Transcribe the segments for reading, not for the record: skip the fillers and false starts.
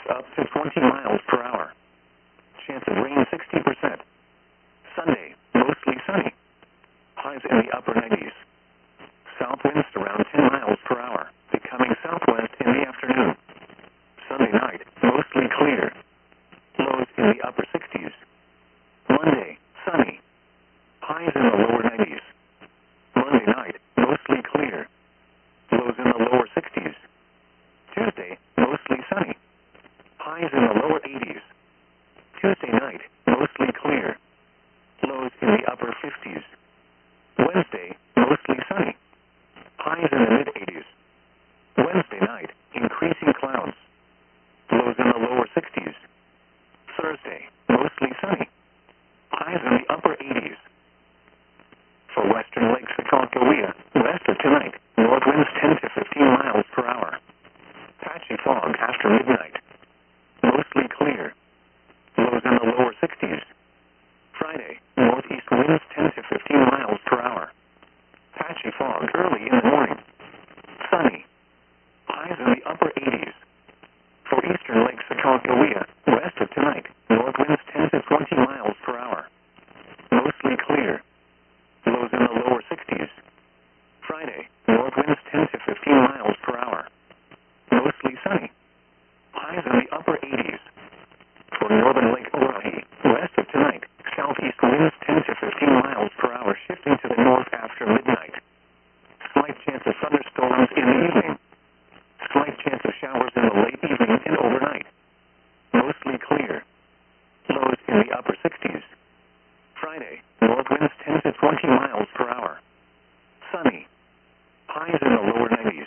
up to 20 miles per hour. Chance of rain 60%. Sunday, mostly sunny. Highs in the upper 90s. South winds around 10 miles per hour, becoming southwest in the afternoon. Sunday night, mostly clear. Lows in the upper 60s. Monday, sunny. Highs in the lower 90s. Monday night, mostly clear. Lows in the lower 60s. Tuesday, mostly sunny. Highs in the lower 80s. Tuesday night, mostly clear. Lows in the upper 50s. Wednesday, mostly sunny. Highs in the mid-80s. Wednesday night, increasing clouds. Lows in the lower 60s. Thursday, mostly sunny. Highs in the upper 80s. For western Lake Sakakawea, west of tonight, north winds 10 to 15 miles per hour. Patchy fog after midnight. Mostly clear. Lows in the lower 60s. Friday, northeast winds 10 to 15 miles per hour. Patchy fog early in the morning. Sunny. Highs in the upper 80s. For eastern Lake Sakakawea, west of tonight, north winds 10 to 20 miles per hour. Mostly clear. Lows in the lower 60s. Friday, north winds 10 to 15 miles per hour. Mostly sunny. Highs in the upper 80s. For northern Lake Oahe, west of tonight, southeast winds 10 to 15 miles per hour shifting to the north after midnight. Slight chance of thunderstorms in the evening. Slight chance of showers in the late evening and overnight. Mostly clear. Lows in the upper 60s. Friday, north winds 10 to 20 miles per hour. Sunny. Highs in the lower 90s.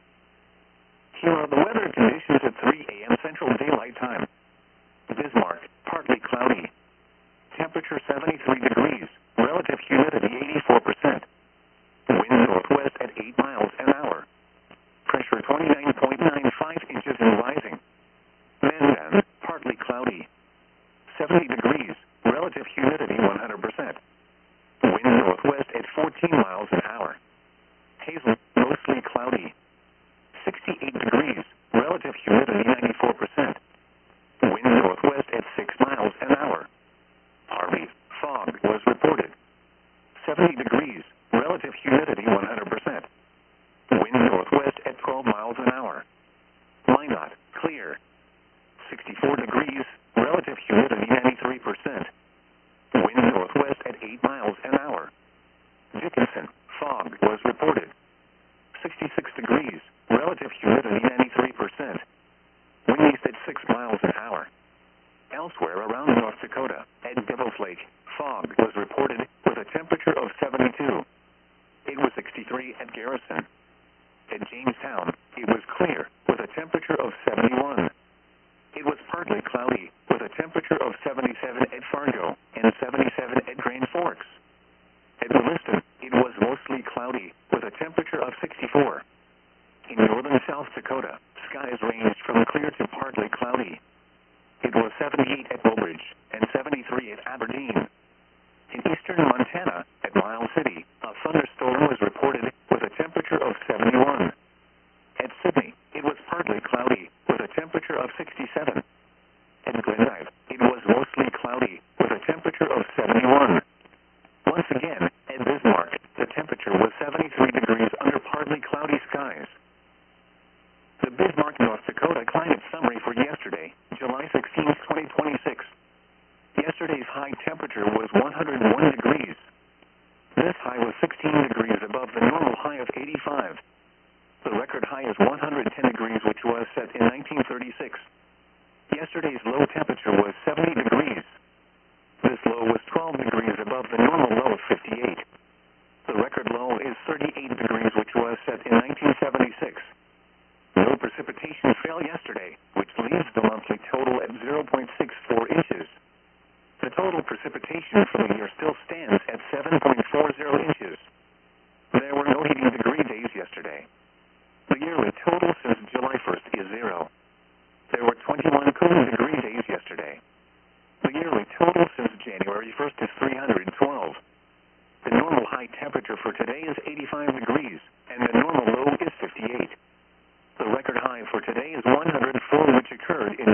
Here are the weather conditions at 3 a.m. Central Daylight Time. Bismarck, partly cloudy. Temperature 73 degrees. Relative humidity 84%. Wind northwest at 8 miles an hour. Pressure 29.95 inches and rising. Mandan, partly cloudy. 70 degrees. Relative humidity 100%. Wind northwest at 14 miles an hour. Hazel, mostly cloudy. 68 degrees. Relative humidity 94%. Wind northwest at 6 miles an hour. Harvey, fog was reported. 70 degrees. Relative humidity 100%. Wind northwest at 12 miles an hour. Minot, clear. 64 degrees. Relative humidity 93%. Wind northwest at 8 miles an hour. Dickinson, fog was reported. 66 degrees. Relative humidity 93%. Wind east at 6 miles an hour. Elsewhere around North Dakota, at Devil's Lake, fog was reported with a temperature of 72. It was 63 at Garrison. At Jamestown, it was clear with a temperature of 71. It was partly cloudy with a temperature of 77 at Fargo and 77 at Grand Forks. At Williston, it was mostly cloudy with a temperature of 64. In northern South Dakota, skies ranged from clear to partly cloudy. It was 78 at Woolridge and 73 at Aberdeen. In eastern Montana, at Miles City, a thunderstorm was reported with a temperature of 71. At Sydney, it was partly cloudy with a temperature of 67. At Glendive, it was mostly cloudy with a temperature of 71. Once again, at Bismarck, the temperature was 73 degrees under partly cloudy skies. The Bismarck, North Dakota climate summary for yesterday, July 16, 2026. Yesterday's high temperature was 101 degrees. This high was 16 degrees above the normal high of 85. The record high is 110 degrees, which was set in 1936. Yesterday's low temperature was 70 degrees. This low was 12 degrees above the normal low of 58. The record low is 38 degrees, which was set in 1976. No precipitation fell yesterday, which leaves the monthly total at 0.64 inches. The total precipitation for the year still stands at 7.40 inches. There were no heating degree days yesterday. The yearly total since July 1st is 0. There were 21 cooling degree days yesterday. The yearly total since January 1st is 312. The normal high temperature for today is 85 degrees, and the normal low is 58. The record high for today is 104, which occurred in